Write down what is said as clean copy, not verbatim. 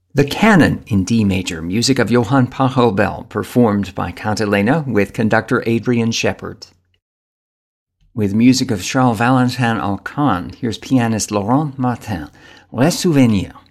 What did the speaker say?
The Canon in D major, music of Johann Pachelbel, performed by Cantilena with conductor Adrian Shepard. With music of Charles Valentin Alcan, here's pianist Laurent Martin, Les Souvenirs.